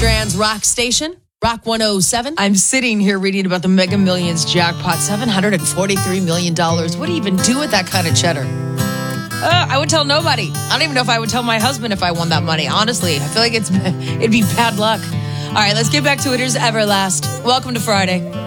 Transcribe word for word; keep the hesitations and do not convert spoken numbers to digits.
Strand's Rock Station, Rock one oh seven. I'm sitting here reading about the Mega Millions jackpot, seven hundred forty-three million dollars. What do you even do with that kind of cheddar? Uh, I would tell nobody. I don't even know if I would tell my husband if I won that money. Honestly, I feel like it's it'd be bad luck. All right, let's get back to it. Here's Everlast. Welcome to Friday.